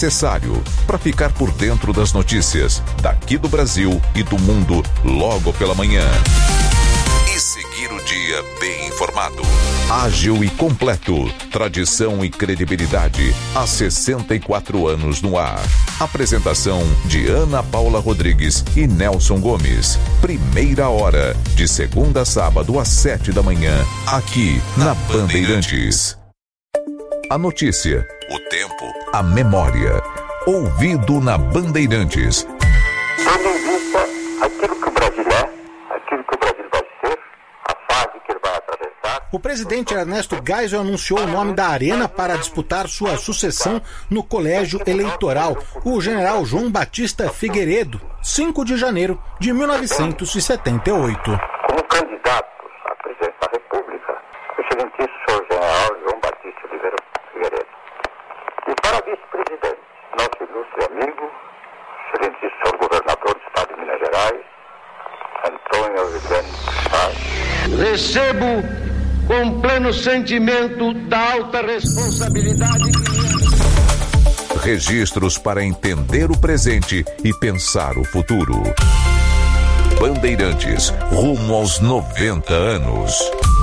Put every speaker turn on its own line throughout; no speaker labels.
necessário para ficar por dentro das notícias daqui do Brasil e do mundo logo pela manhã. E seguir o dia bem informado. Ágil e completo. Tradição e credibilidade há 64 anos no ar. Apresentação de Ana Paula Rodrigues e Nelson Gomes. Primeira hora, de segunda a sábado às 7 da manhã, aqui na Bandeirantes. A notícia, o tempo, a memória. Ouvido na Bandeirantes.
Tendo em vista aquilo que o Brasil é, aquilo que o Brasil vai ser, a fase que ele vai atravessar.
O presidente Ernesto Geisel anunciou o nome da Arena para disputar sua sucessão no colégio eleitoral, o general João Batista Figueiredo, 5 de janeiro de 1978.
Como candidato à presidência da República, o excelentíssimo senhor general João Batista Oliveira Figueiredo. E para vice-presidente, nosso ilustre amigo, excelentíssimo senhor governador do estado de Minas Gerais, Antônio Aureliano Salles.
Recebo com pleno sentimento da alta responsabilidade.
Registros para entender o presente e pensar o futuro. Bandeirantes, rumo aos 90 anos.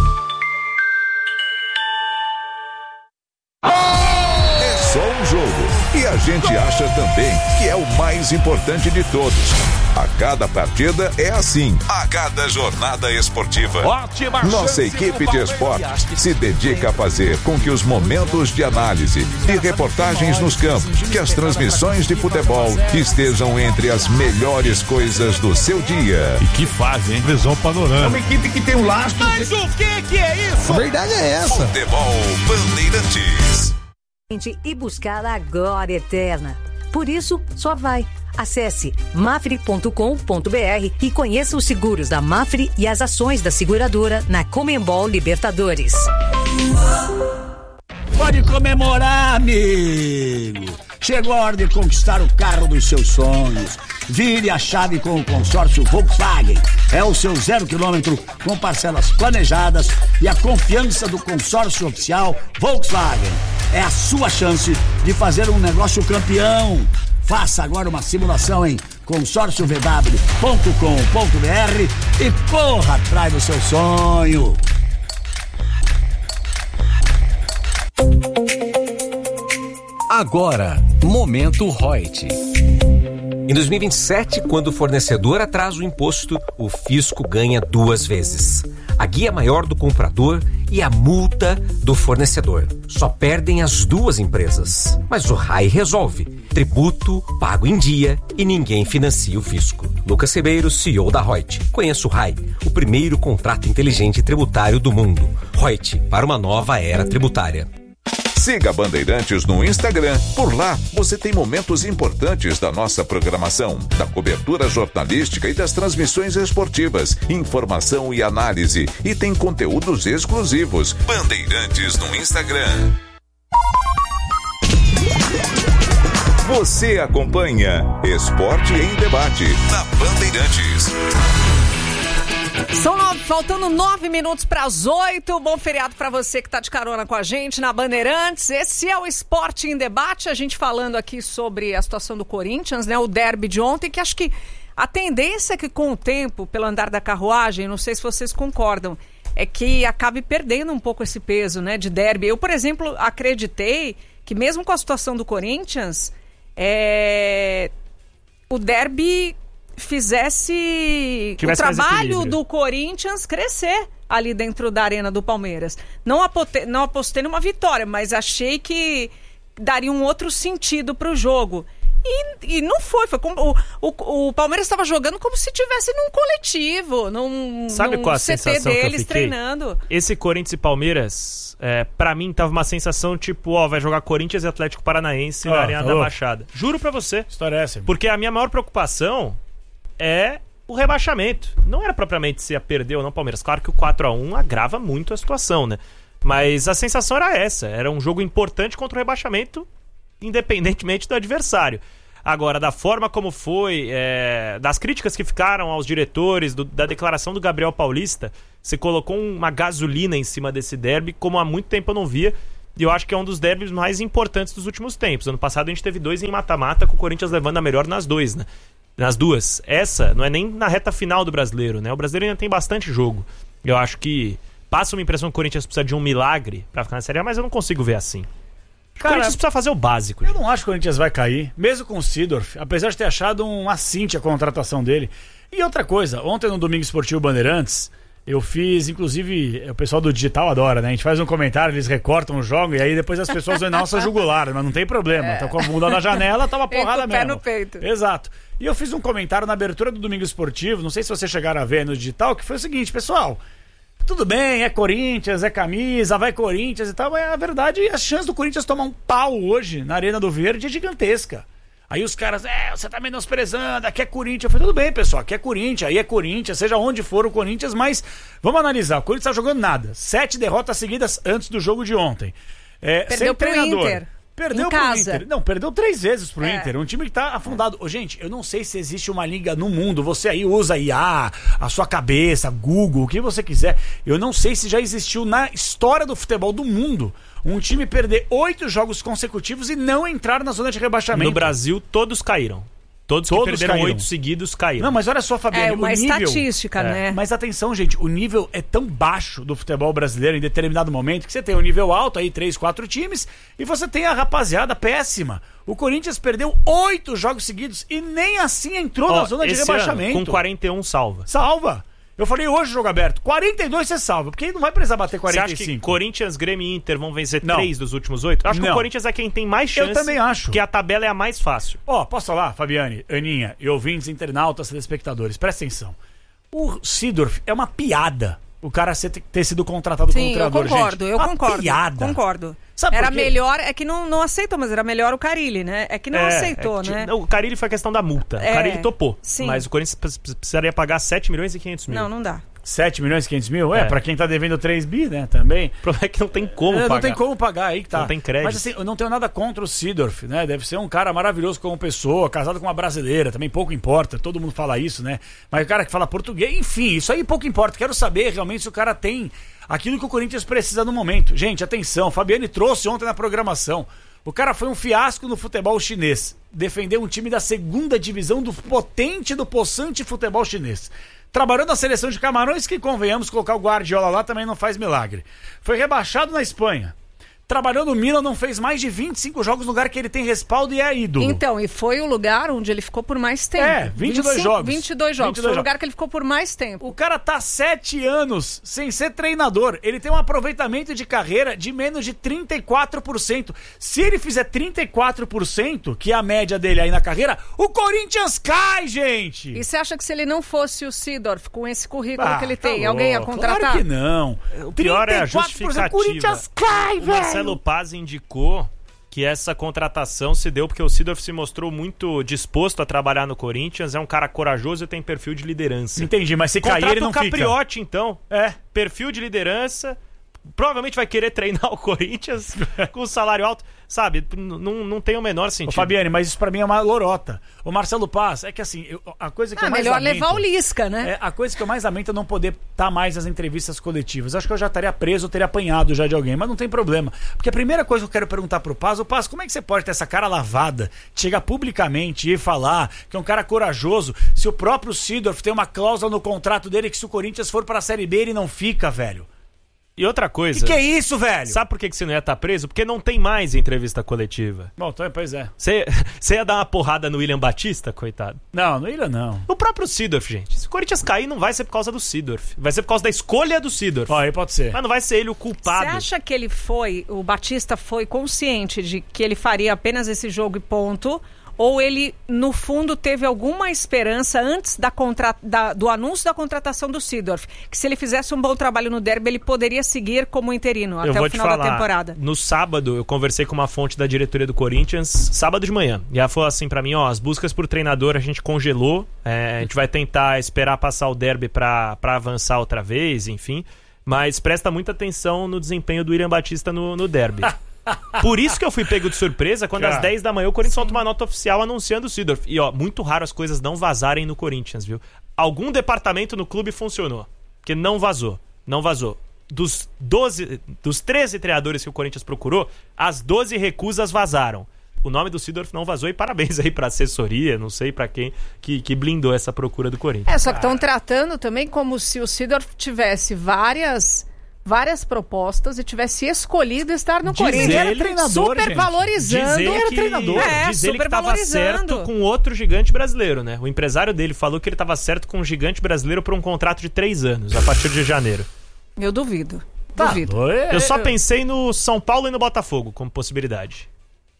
É só um jogo e a gente acha também que é o mais importante de todos. A cada partida é assim. A cada jornada esportiva.
Ótima
Nossa equipe de esportes se dedica a fazer com que os momentos de análise e reportagens nos campos, que as transmissões de futebol estejam entre as melhores coisas do seu dia.
E que fase, hein? Visão panorâmica.
É uma equipe que tem um lastro.
Mas o que é isso?
A verdade é essa.
Futebol Bandeirantes.
E buscar a glória eterna. Por isso, só vai. Acesse mafre.com.br e conheça os seguros da Mafre e as ações da seguradora na Conmebol Libertadores.
Pode comemorar, amigo. Chegou a hora de conquistar o carro dos seus sonhos. Vire a chave com o consórcio Volkswagen. É o seu 0 km com parcelas planejadas e a confiança do consórcio oficial Volkswagen. É a sua chance de fazer um negócio campeão. Faça agora uma simulação em consórciovw.com.br e corra atrás do seu sonho.
Agora, Momento Reut. Em 2027, quando o fornecedor atrasa o imposto, o fisco ganha 2 vezes. A guia maior do comprador e a multa do fornecedor. Só perdem as 2 empresas. Mas o RAI resolve. Tributo, pago em dia e ninguém financia o fisco. Lucas Ribeiro, CEO da Reut. Conheça o RAI, o primeiro contrato inteligente tributário do mundo. Reut, para uma nova era tributária.
Siga Bandeirantes no Instagram. Por lá, você tem momentos importantes da nossa programação, da cobertura jornalística e das transmissões esportivas, informação e análise. E tem conteúdos exclusivos. Bandeirantes no Instagram. Você acompanha Esporte em Debate na Bandeirantes.
Faltando 9 minutos para as 8. Bom feriado para você que tá de carona com a gente na Bandeirantes. Esse é o Esporte em Debate. A gente falando aqui sobre a situação do Corinthians, né? O derby de ontem, que acho que a tendência é que com o tempo, pelo andar da carruagem, não sei se vocês concordam, é que acabe perdendo um pouco esse peso, né? De derby. Eu, por exemplo, acreditei que mesmo com a situação do Corinthians, o derby fizesse o trabalho do Corinthians crescer ali dentro da arena do Palmeiras. Não apostei numa vitória, mas achei que daria um outro sentido pro jogo. E não foi como o Palmeiras estava jogando como se estivesse num coletivo, num
qual a
CT
sensação
deles
que eu fiquei?
Treinando.
Esse Corinthians e Palmeiras, pra mim, tava uma sensação tipo, vai jogar Corinthians e Atlético Paranaense na Arena da Baixada. Juro pra você.
História é essa.
Porque a minha maior preocupação é o rebaixamento. Não era propriamente se ia perder ou não o Palmeiras. Claro que o 4-1 agrava muito a situação, né? Mas a sensação era essa. Era um jogo importante contra o rebaixamento, independentemente do adversário. Agora, da forma como foi, das críticas que ficaram aos diretores, da declaração do Gabriel Paulista, você colocou uma gasolina em cima desse derby, como há muito tempo eu não via. E eu acho que é um dos derbys mais importantes dos últimos tempos. Ano passado a gente teve 2 em mata-mata, com o Corinthians levando a melhor nas duas. Essa não é nem na reta final do Brasileiro, né? O Brasileiro ainda tem bastante jogo. Eu acho que passa uma impressão que o Corinthians precisa de um milagre pra ficar na Série A, mas eu não consigo ver assim. O Corinthians precisa fazer o básico.
Eu não acho que o Corinthians vai cair, mesmo com o Seedorf, apesar de ter achado um assinte a contratação dele. E outra coisa, ontem no Domingo Esportivo Bandeirantes, eu fiz, inclusive, o pessoal do digital adora, né? A gente faz um comentário, eles recortam o jogo e aí depois as pessoas vão na nossa jugular, mas não tem problema. Tá com a bunda na janela, tá uma porrada mesmo.
Pé no peito.
Exato. E eu fiz um comentário na abertura do Domingo Esportivo, não sei se vocês chegaram a ver no digital, que foi o seguinte, pessoal, tudo bem, é Corinthians, é camisa, vai Corinthians e tal, mas a verdade, a chance do Corinthians tomar um pau hoje na Arena do Verde é gigantesca. Aí os caras, você tá menosprezando, aqui é Corinthians. Eu falei, tudo bem, pessoal, aqui é Corinthians, aí é Corinthians, seja onde for o Corinthians, mas vamos analisar, o Corinthians tá jogando nada. 7 derrotas seguidas antes do jogo de ontem.
Perdeu pro Inter.
Perdeu pro Inter. Não, perdeu 3 vezes pro Inter. Um time que tá afundado. Gente, eu não sei se existe uma liga no mundo. Você aí usa IA, a sua cabeça, Google, o que você quiser. Eu não sei se já existiu na história do futebol do mundo um time perder 8 jogos consecutivos e não entrar na zona de rebaixamento.
No Brasil, todos caíram. Todos que perderam caíram. 8 seguidos caíram.
Não, mas olha só, Fabiane,
uma
o nível...
estatística, né?
Mas atenção, gente, o nível é tão baixo do futebol brasileiro em determinado momento que você tem um nível alto aí, 3, 4 times, e você tem a rapaziada péssima. O Corinthians perdeu 8 jogos seguidos e nem assim entrou na zona de rebaixamento.
Ano, com 41 salva.
Salva! Eu falei hoje, jogo aberto, 42 você salva, porque aí não vai precisar bater 45.
Você acha que Corinthians, Grêmio e Inter vão vencer 3 dos últimos 8? Acho que o Corinthians é quem tem mais chance.
Eu também acho.
Porque a tabela é a mais fácil.
Posso falar, Fabiane, Aninha e ouvintes, internautas, telespectadores, presta atenção. O Seedorf é uma piada. O cara ter sido contratado como treinador,
eu concordo,
gente.
Eu concordo.
Piada.
Concordo.
Sabe
era melhor, é que não aceitou, mas era melhor o Carille, né? É que não aceitou, né?
O Carille foi a questão da multa. O Carille topou.
Sim.
Mas o Corinthians precisaria pagar 7 milhões e 500 mil.
Não dá.
7 milhões e 500 mil? Pra quem tá devendo 3 bi, né, também.
O problema é que não tem como pagar.
Não tem como pagar, aí que tá.
Não tem crédito.
Mas assim, eu não tenho nada contra o Seedorf, né? Deve ser um cara maravilhoso como pessoa, casado com uma brasileira, também pouco importa, todo mundo fala isso, né? Mas o cara que fala português, enfim, isso aí pouco importa. Quero saber realmente se o cara tem aquilo que o Corinthians precisa no momento. Gente, atenção, Fabiane trouxe ontem na programação. O cara foi um fiasco no futebol chinês. Defendeu um time da 2ª divisão do potente do possante futebol chinês. Trabalhou na seleção de Camarões, que convenhamos, colocar o Guardiola lá também não faz milagre. Foi rebaixado na Espanha. Trabalhou no Milan, não fez mais de 25 jogos no lugar que ele tem respaldo e é ídolo.
Então, e foi o lugar onde ele ficou por mais tempo.
22 jogos.
22 jogos. Foi o lugar que ele ficou por mais tempo.
O cara tá 7 anos sem ser treinador. Ele tem um aproveitamento de carreira de menos de 34%. Se ele fizer 34%, que é a média dele aí na carreira, o Corinthians cai, gente!
E você acha que se ele não fosse o Seedorf, com esse currículo que ele tem, alguém ia contratar?
Claro que não.
O pior é a justificativa.
O Corinthians cai, velho!
Marcelo Paz indicou que essa contratação se deu porque o Seedorf se mostrou muito disposto a trabalhar no Corinthians, é um cara corajoso e tem perfil de liderança.
Entendi, mas se cair ele não fica.
Contrata o Capriotti, então. Perfil de liderança, provavelmente vai querer treinar o Corinthians com salário alto. Sabe, não tem o menor sentido.
Ô, Fabiane, mas isso pra mim é uma lorota. O Marcelo Paz, é que assim, a coisa que eu mais
melhor
lamento...
levar o Lisca, né?
A coisa que eu mais lamento é não poder estar mais nas entrevistas coletivas. Acho que eu já estaria preso, eu teria apanhado já de alguém, mas não tem problema. Porque a primeira coisa que eu quero perguntar pro Paz, como é que você pode ter essa cara lavada, chegar publicamente e falar que é um cara corajoso, se o próprio Seedorf tem uma cláusula no contrato dele que se o Corinthians for pra Série B ele não fica, velho.
E outra coisa...
Que é isso, velho?
Sabe por que você não ia estar preso? Porque não tem mais entrevista coletiva.
Bom, então, pois é.
Você ia dar uma porrada no William Batista, coitado?
Não, no William não.
O próprio Seedorf, gente. Se o Corinthians cair, não vai ser por causa do Seedorf. Vai ser por causa da escolha do Seedorf.
Aí pode ser.
Mas não vai ser ele o culpado.
Você acha que o Batista foi consciente de que ele faria apenas esse jogo e ponto? Ou ele, no fundo, teve alguma esperança antes do anúncio da contratação do Seedorf, que se ele fizesse um bom trabalho no derby, ele poderia seguir como interino até o final da temporada?
No sábado, eu conversei com uma fonte da diretoria do Corinthians, sábado de manhã, e ela falou assim pra mim, as buscas por treinador a gente congelou, a gente vai tentar esperar passar o derby pra avançar outra vez, enfim, mas presta muita atenção no desempenho do William Batista no derby. Por isso que eu fui pego de surpresa quando às 10 da manhã o Corinthians solta uma nota oficial anunciando o Seedorf. E muito raro as coisas não vazarem no Corinthians, viu? Algum departamento no clube funcionou, porque não vazou. dos 13 treinadores que o Corinthians procurou, as 12 recusas vazaram. O nome do Seedorf não vazou, e parabéns aí pra assessoria, não sei pra quem, que blindou essa procura do Corinthians.
Só que estão tratando também como se o Seedorf tivesse várias propostas e tivesse escolhido estar no Corinthians.
Ele era treinador,
super valorizando.
Diz ele que estava certo com outro gigante brasileiro, né? O empresário dele falou que ele estava certo com um gigante brasileiro por um contrato de 3 anos, a partir de janeiro.
Eu duvido.
Eu só pensei no São Paulo e no Botafogo como possibilidade.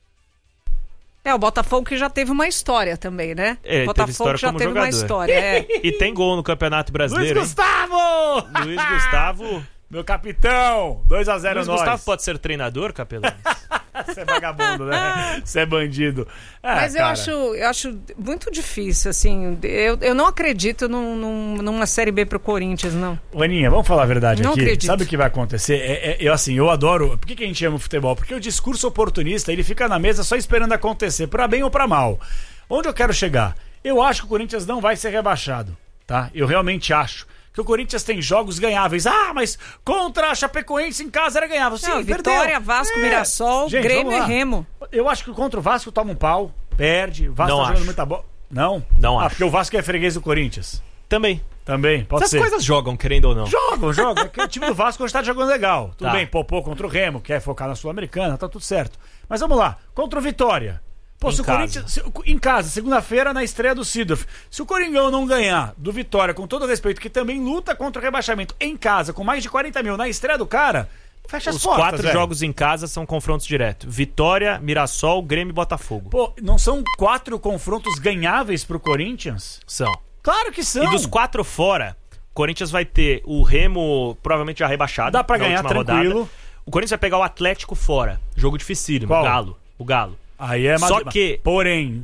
O Botafogo que já teve uma história também, né?
O Botafogo já teve uma história. E tem gol no Campeonato Brasileiro.
Luiz Gustavo! Meu capitão! 2-0
Luiz Gustavo pode ser treinador, Capelão?
Você é vagabundo, né? Você é bandido.
Mas eu acho muito difícil, assim. Eu não acredito numa Série B pro Corinthians, não.
Aninha, vamos falar a verdade
não
aqui.
Acredito.
Sabe o que vai acontecer? Eu adoro. Por que a gente ama o futebol? Porque o discurso oportunista, ele fica na mesa só esperando acontecer, pra bem ou pra mal. Onde eu quero chegar? Eu acho que o Corinthians não vai ser rebaixado, tá? Eu realmente acho. Que o Corinthians tem jogos ganháveis. Mas contra a Chapecoense em casa era ganhável. Sim,
Vitória, Vasco, Mirassol, gente, Grêmio e Remo.
Eu acho que contra o Vasco toma um pau, perde. O Vasco
não
tá jogando muita bola. Não?
Não acho.
Porque o Vasco é freguês do Corinthians.
Também,
pode ser.
Essas coisas jogam, querendo ou não.
Jogam. É que o time do Vasco hoje tá jogando legal. Tudo bem, Popô contra o Remo, quer focar na Sul-Americana, tá tudo certo. Mas vamos lá, contra o Vitória. Se o Corinthians, em casa, segunda-feira, na estreia do Seedorf, se o Coringão não ganhar do Vitória, com todo respeito, que também luta contra o rebaixamento em casa, com mais de 40 mil na estreia do cara, fecha as portas.
Os 4 jogos em casa são confrontos diretos: Vitória, Mirassol, Grêmio e Botafogo.
Não são 4 confrontos ganháveis pro Corinthians?
São.
Claro que são.
E dos 4 fora, o Corinthians vai ter o Remo provavelmente já rebaixado.
Dá pra ganhar tranquilo.
Rodada. O Corinthians vai pegar o Atlético fora. Jogo dificílimo.
Qual?
O Galo.
Aí é
Só que,
porém,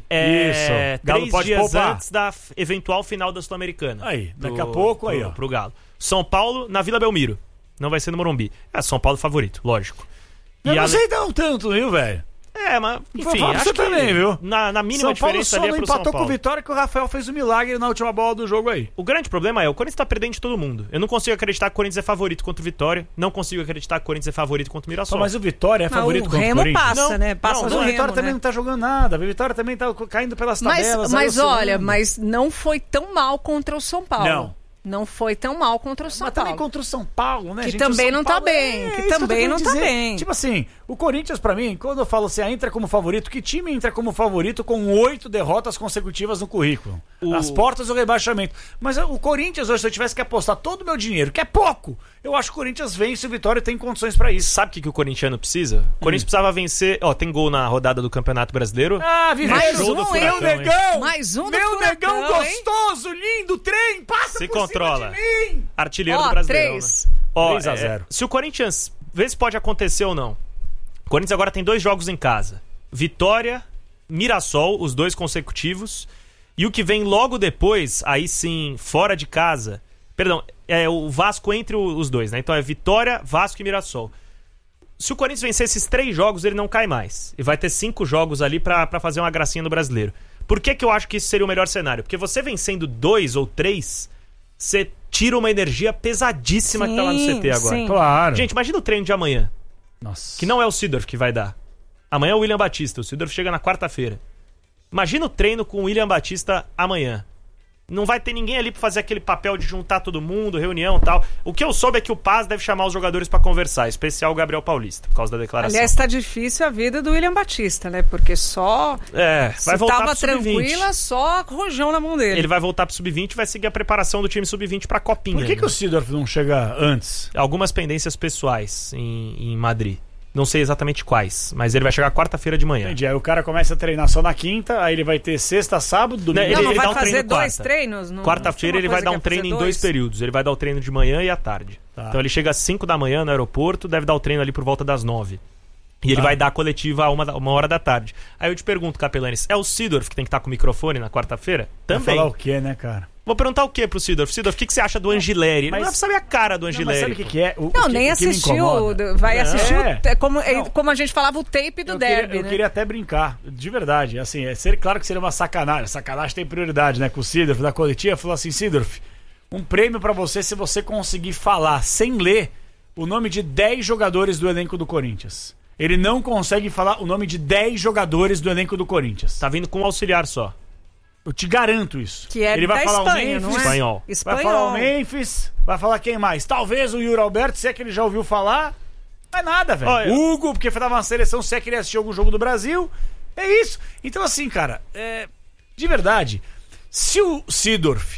Galo
3
pode
dias
poupar antes da eventual final da Sul-Americana.
Daqui a pouco,
pro Galo. São Paulo na Vila Belmiro. Não vai ser no Morumbi. São Paulo favorito, lógico.
Eu não sei não tanto, viu, velho?
Mas, enfim, acho
você
que
também, viu?
Na mínima
São Paulo
diferença
só
ali é
não
pro São
empatou
Paulo.
com o Vitória, que o Rafael fez um milagre na última bola do jogo aí.
O grande problema é, o Corinthians tá perdendo de todo mundo. Eu não consigo acreditar que o Corinthians é favorito contra o Vitória. Não consigo acreditar que o Corinthians é favorito contra o Mirassol.
Mas o Vitória é favorito contra o
Remo
Corinthians.
passa, né? Passa
mas
do
o
Remo,
Vitória também
né?
não tá jogando nada. O Vitória também tá caindo pelas tabelas.
Mas olha, não foi tão mal contra o São Paulo. Não foi tão mal contra o São Paulo.
Mas também contra o São Paulo, né,
que
gente?
Também não tá bem. Que também não tá bem.
Tipo assim, o Corinthians, pra mim, quando eu falo assim, entra como favorito, que time entra como favorito com 8 derrotas consecutivas no currículo? As portas do rebaixamento. Mas o Corinthians hoje, se eu tivesse que apostar todo o meu dinheiro, que é pouco, eu acho que o Corinthians vence e o Vitória tem condições pra isso.
Sabe o que o corintiano precisa? O Corinthians precisava vencer... Tem gol na rodada do Campeonato Brasileiro.
Mais
show
um,
do Furacão,
meu negão!
Mais um do
Meu
Furacão,
negão gostoso, lindo, trem, passa
Se
por
controla.
cima de mim!
Artilheiro do Brasileirão,
3.
né?
3-0.
Se o Corinthians... Vê se pode acontecer ou não. O Corinthians agora tem 2 jogos em casa. Vitória, Mirassol, os 2 consecutivos. E o que vem logo depois, aí sim, fora de casa... Perdão, é o Vasco entre os 2, né? Então é Vitória, Vasco e Mirassol. Se o Corinthians vencer esses 3 jogos, ele não cai mais. E vai ter 5 jogos ali pra fazer uma gracinha no Brasileiro. Por que eu acho que isso seria o melhor cenário? Porque você vencendo 2 ou 3, você tira uma energia pesadíssima que tá lá no CT agora.
Sim.
Claro.
Gente, imagina o treino de amanhã.
Nossa.
Que não é o Seedorf que vai dar. Amanhã é o William Batista. O Seedorf chega na quarta-feira. Imagina o treino com o William Batista amanhã. Não vai ter ninguém ali pra fazer aquele papel de juntar todo mundo, reunião e tal. O que eu soube é que o Paz deve chamar os jogadores pra conversar, em especial o Gabriel Paulista, por causa da declaração.
Aliás, tá difícil a vida do William Batista, né? Porque só...
vai voltar
tava
pro Sub-20.
tranquila, só rojão na mão dele.
Ele vai voltar pro Sub-20 e vai seguir a preparação do time Sub-20 pra Copinha.
Por que o Seedorf não chega antes?
Algumas pendências pessoais em Madrid. Não sei exatamente quais, mas ele vai chegar quarta-feira de manhã.
Entendi. Aí o cara começa a treinar só na quinta, aí ele vai ter sexta, sábado, domingo.
Ele
dá
vai
um
fazer
treino
2
quarta.
treinos?
Quarta-feira ele vai dar um treino em 2 períodos. Ele vai dar o treino de manhã e à tarde.
Tá.
Então ele chega às 5 da manhã no aeroporto, deve dar o treino ali por volta das 9. E ele vai dar a coletiva a 1 da tarde. Aí eu te pergunto, Capelanes, é o Seedorf que tem que estar com o microfone na quarta-feira? Também.
Vai falar o quê, né, cara?
Vou perguntar o que pro Seedorf? Seedorf, o que você acha do Angileri? Ele não deve saber a cara do Angileri.
Mas sabe o que é?
Nem assistiu. Vai assistir como a gente falava, o tape do derby.
Eu queria até brincar, de verdade. Assim, claro que seria uma sacanagem. Sacanagem tem prioridade, né? Com o Seedorf da coletiva falou assim: Seedorf, um prêmio pra você se você conseguir falar sem ler o nome de 10 jogadores do elenco do Corinthians. Ele não consegue falar o nome de 10 jogadores do elenco do Corinthians.
Tá vindo com um auxiliar só.
Eu te garanto isso.
Que é
ele vai
da
falar
Espanha,
o Memphis,
não é?
Espanhol.
Vai falar o Memphis, vai falar quem mais? Talvez o Yuri Alberto, se é que ele já ouviu falar. Não é nada, velho.
Olha.
Hugo, porque tava na seleção, se é que ele assistiu algum jogo do Brasil. É isso. Então, assim, cara, de verdade, se o Seedorf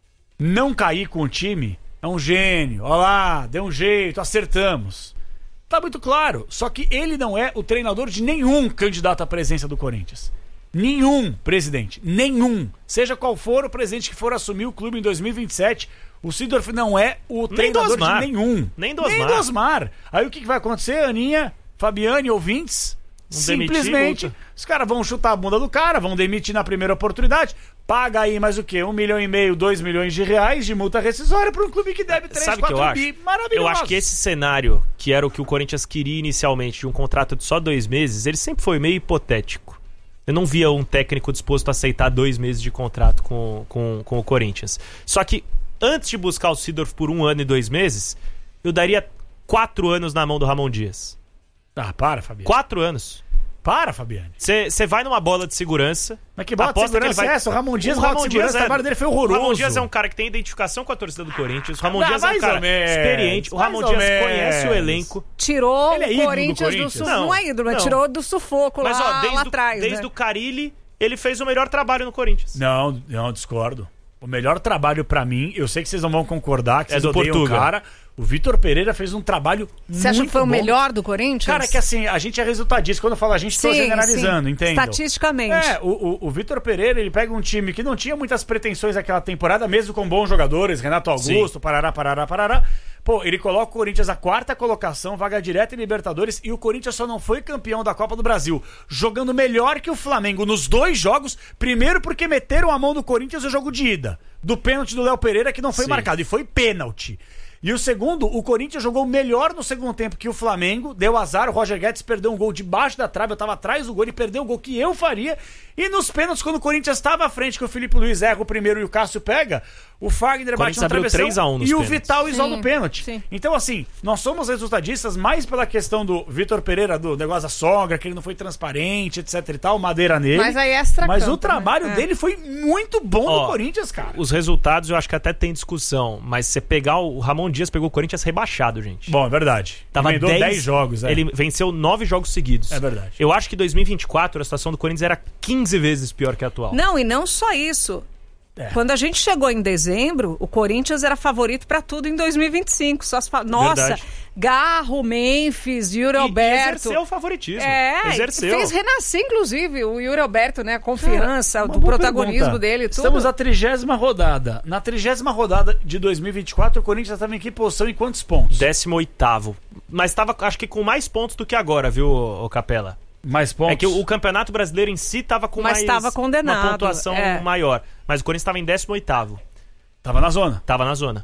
não cair com o time, é um gênio. Ó lá, deu um jeito, acertamos. Tá muito claro. Só que ele não é o treinador de nenhum candidato à presidência do Corinthians. Nenhum presidente. Nenhum. Seja qual for o presidente que for assumir o clube em 2027, o Seedorf não é o treinador de nenhum.
Nem do Osmar.
Aí o que vai acontecer, Aninha, Fabiane, ouvintes? Simplesmente, os caras vão chutar a bunda do cara, vão demitir na primeira oportunidade, paga aí mais o quê? 1,5 milhão, 2 milhões de reais de multa rescisória para um clube que deve 3, 4 bi. Maravilhoso.
Eu acho que esse cenário, que era o que o Corinthians queria inicialmente, de um contrato de só 2 meses, ele sempre foi meio hipotético. Eu não via um técnico disposto a aceitar 2 meses de contrato com o Corinthians. Só que antes de buscar o Seedorf por 1 ano e 2 meses, eu daria 4 anos na mão do Ramon Dias.
Ah, para, Fabiano.
4 anos.
Para, Fabiano.
Você vai numa bola de segurança.
Mas que bola de segurança é essa? O Ramon Dias, o trabalho dele foi horroroso.
O Ramon Dias é um cara que tem identificação com a torcida do Corinthians. O Ramon Dias é um cara experiente. O Ramon Dias conhece o elenco.
Tirou
ele é
o Corinthians do sufoco. Não é ídolo, mas tirou do sufoco lá atrás.
Desde o Carille, ele fez o melhor trabalho no Corinthians.
Não, discordo. O melhor trabalho pra mim, eu sei que vocês não vão concordar, que vocês odeiam o cara. O Vitor Pereira fez um trabalho muito bom.
Você acha que foi o melhor do Corinthians?
Cara, que assim, a gente é resultadista. Quando eu falo a gente, tô generalizando, entende?
Estatisticamente.
O Vitor Pereira, ele pega um time que não tinha muitas pretensões naquela temporada, mesmo com bons jogadores, Renato Augusto, parará. Pô, ele coloca o Corinthians à 4ª colocação, vaga direta em Libertadores, e o Corinthians só não foi campeão da Copa do Brasil, jogando melhor que o Flamengo nos 2 jogos, primeiro porque meteram a mão do Corinthians no jogo de ida, do pênalti do Léo Pereira, que não foi marcado, e foi pênalti. E o segundo, o Corinthians jogou melhor no segundo tempo que o Flamengo, deu azar, o Roger Guedes perdeu um gol debaixo da trave, eu tava atrás do gol, ele perdeu um gol que eu faria, e nos pênaltis, quando o Corinthians estava à frente, que o Felipe Luiz erra o primeiro e o Cássio pega, o Fagner bate no travessão
3-1 nos
e o
pênaltis.
Vital isola o pênalti. Sim. Então assim, nós somos resultadistas mais pela questão do Vitor Pereira, do negócio da sogra, que ele não foi transparente, etc e tal, madeira nele.
Mas aí extra
Mas
campo,
o trabalho dele foi muito bom no Corinthians, cara.
Os resultados eu acho que até tem discussão, mas você pegar o Ramon Dias pegou o Corinthians rebaixado, gente.
Bom, é verdade.
Tava 10
jogos,
Ele venceu 9 jogos seguidos.
É verdade.
Eu acho que 2024 a situação do Corinthians era 15 vezes pior que a atual.
Não, e não só isso. Quando a gente chegou em dezembro, o Corinthians era favorito pra tudo em 2025. Só se fala, nossa,
verdade.
Garro, Memphis, Yuri Alberto.
Exerceu o favoritismo.
Exerceu. Fez renascer, inclusive, o Yuri Alberto, né? A confiança, do protagonismo dele. Tudo.
Estamos na 30ª rodada. Na 30ª rodada de 2024, o Corinthians estava em que posição e quantos pontos?
18º. Mas estava, acho que com mais pontos do que agora, viu, o Capela?
Mais pontos?
É que o Campeonato Brasileiro em si estava com
Mas estava condenado.
uma pontuação maior. Mas o Corinthians estava em 18º.
Tava na zona.
Tava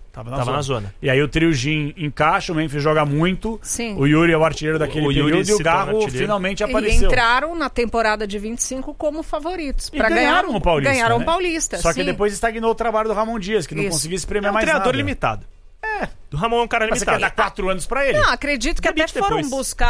na zona.
E aí o trio Gin encaixa, o Memphis joga muito.
Sim.
O Yuri é o artilheiro daquele período e o Garro finalmente apareceu.
E entraram na temporada de 25 como favoritos.
E ganharam o Paulista.
Ganharam
né?
o Paulista,
Só que depois estagnou o trabalho do Ramon Dias, que não conseguia espremer mais nada.
É um treinador limitado. Do Ramon é um cara
Mas
limitado.
você quer dar 4 anos pra ele?
Não, acredito que até foram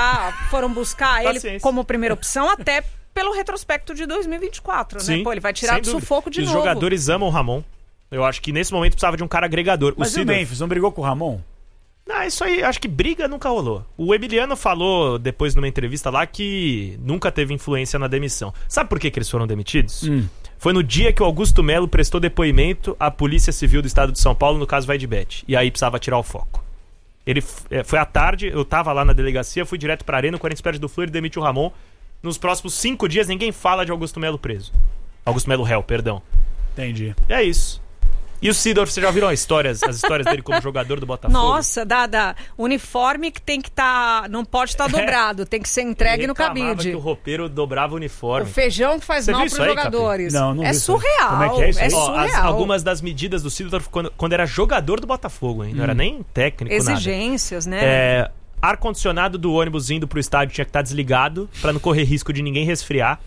buscar ele como primeira opção, até pelo retrospecto de 2024,
Sim,
né? Pô, ele vai tirar do sufoco de novo.
Os jogadores amam o Ramon. Eu acho que nesse momento precisava de um cara agregador.
Mas o Memphis não brigou com o Ramon?
Não, isso aí, acho que briga nunca rolou. O Emiliano falou depois numa entrevista lá que nunca teve influência na demissão. Sabe por que eles foram demitidos? Foi no dia que o Augusto Melo prestou depoimento à Polícia Civil do Estado de São Paulo no caso Vaidbet. E aí precisava tirar o foco. Ele foi à tarde, eu tava lá na delegacia, fui direto pra arena, o Corinthians perde do Flu, ele demite o Ramon. Nos próximos 5 dias ninguém fala de Augusto Melo preso. Augusto Melo réu, perdão.
Entendi.
E é isso. E o Seedorf, você já viram as histórias dele como jogador do Botafogo?
Nossa, uniforme que tem que estar... não pode estar dobrado, tem que ser entregue no cabide.
Que o roupeiro dobrava o uniforme.
O feijão que faz mal pros jogadores.
Não
é surreal.
Como é que é isso aí?
Surreal.
Algumas das medidas do Seedorf quando era jogador do Botafogo, hein? Não era nem técnico,
exigências,
nada.
né?
Ar-condicionado do ônibus indo pro estádio tinha que estar desligado pra não correr risco de ninguém resfriar.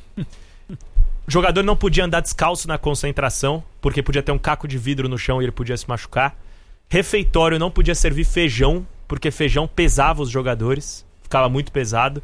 O jogador não podia andar descalço na concentração, porque podia ter um caco de vidro no chão e ele podia se machucar. Refeitório não podia servir feijão porque Feijão pesava os jogadores, ficava muito pesado.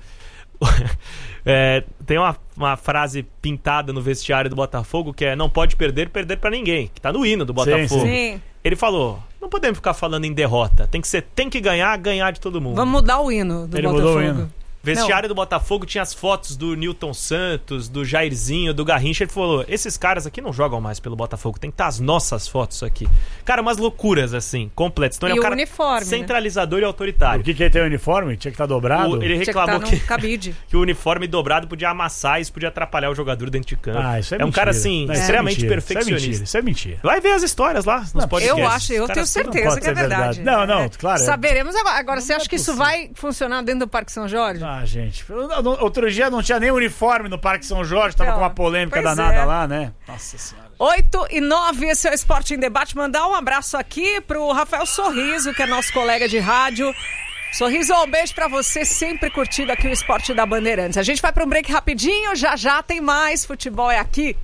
Tem uma frase pintada no vestiário do Botafogo que é: não pode perder pra ninguém, que tá no hino do Botafogo.
Sim.
Ele falou: não podemos ficar falando em derrota, tem que ganhar de todo mundo.
Vamos mudar o hino do Botafogo.
Mudou o hino.
Vestiário do Botafogo tinha as fotos do Newton Santos, do Jairzinho, do Garrincha. Ele falou: esses caras aqui não jogam mais pelo Botafogo, tem que estar as nossas fotos aqui. Cara, umas loucuras assim, completas. Então ele é um cara
uniforme,
centralizador e autoritário.
O que é ter o uniforme? Tinha que estar dobrado?
Ele reclamou
que cabide.
que o uniforme dobrado podia amassar, isso podia atrapalhar o jogador dentro de campo.
Isso é
um cara assim, extremamente perfeccionista.
Isso é mentira.
Vai ver as histórias lá nos podcasts.
Eu tenho certeza que é verdade.
Não, claro.
Saberemos agora. Agora, você acha que isso vai funcionar dentro do Parque São Jorge?
Gente, outro dia não tinha nem uniforme no Parque São Jorge, tava com uma polêmica danada lá, né? Nossa Senhora.
8h09, esse é o Esporte em Debate. Mandar um abraço aqui pro Rafael Sorriso, que é nosso colega de rádio. Sorriso, um beijo pra você, sempre curtido aqui o Esporte da Bandeirantes. A gente vai pra um break rapidinho, já tem mais. Futebol é aqui.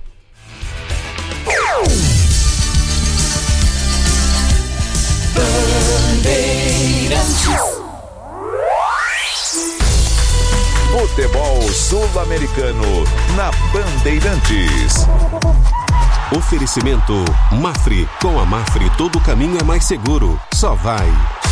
Bandeirantes. Futebol sul-americano na Bandeirantes.
Oferecimento Mafre. Com a Mafre todo caminho é mais seguro. Só vai.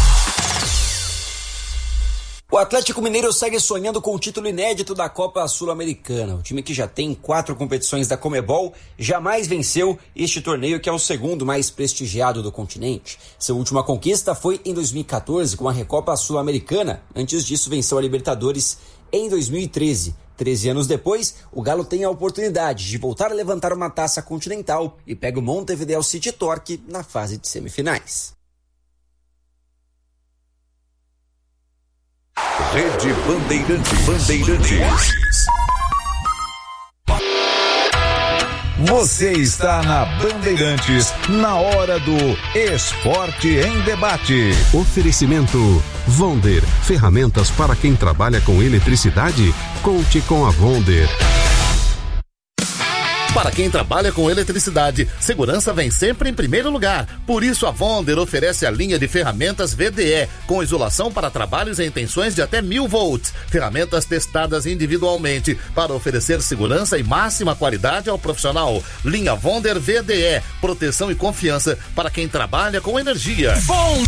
O Atlético Mineiro segue sonhando com o título inédito da Copa Sul-Americana. O time que já tem 4 competições da Conmebol jamais venceu este torneio, que é o segundo mais prestigiado do continente. Sua última conquista foi em 2014 com a Recopa Sul-Americana. Antes disso, venceu a Libertadores em 2013. 13 anos depois, o Galo tem a oportunidade de voltar a levantar uma taça continental e pega o Montevideo City Torque na fase de semifinais.
Rede Bandeirantes. Você está na Bandeirantes, na hora do Esporte em Debate.
Oferecimento Vonder. Ferramentas para quem trabalha com eletricidade? Conte com a Vonder.
Para quem trabalha com eletricidade, segurança vem sempre em primeiro lugar. Por isso, a Vonder oferece a linha de ferramentas VDE, com isolação para trabalhos em tensões de até 1000 volts. Ferramentas testadas individualmente para oferecer segurança e máxima qualidade ao profissional. Linha Vonder VDE, proteção e confiança para quem trabalha com energia.
Vonder!